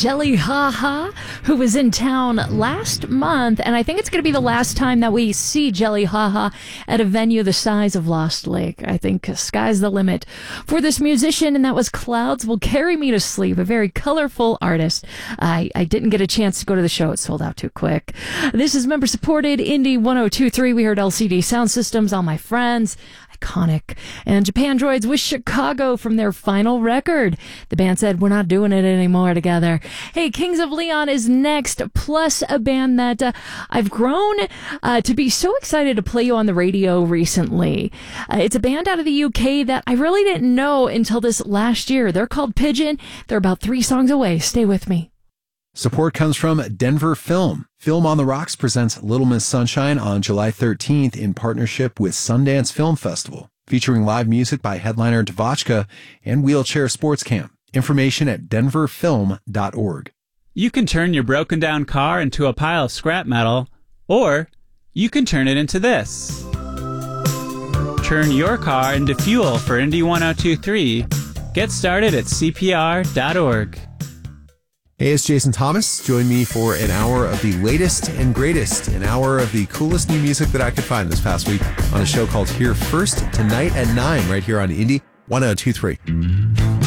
Jelly Ha Ha, who was in town last month, and I think it's going to be the last time that we see Jelly Ha Ha at a venue the size of Lost Lake. I think sky's the limit for this musician, and that was Clouds Will Carry Me to Sleep, a very colorful artist. I didn't get a chance to go to the show. It sold out too quick. This is member-supported Indie 102.3. We heard LCD Sound Systems, All My Friends, iconic, and Japandroids with Chicago from their final record. The band said, we're not doing it anymore together. Hey, Kings of Leon is next, plus a band that I've grown to be so excited to play you on the radio recently. It's a band out of the UK that I really didn't know until this last year. They're called Pigeon. They're about 3 songs away. Stay with me. Support comes from Denver Film. Film on the Rocks presents Little Miss Sunshine on July 13th in partnership with Sundance Film Festival, featuring live music by headliner Devotchka and Wheelchair Sports Camp. Information at denverfilm.org. You can turn your broken down car into a pile of scrap metal, or you can turn it into this. Turn your car into fuel for Indy 102.3. Get started at CPR.org. Hey, it's Jason Thomas. Join me for an hour of the latest and greatest, an hour of the coolest new music that I could find this past week on a show called Here First, tonight at 9, right here on Indie 102.3.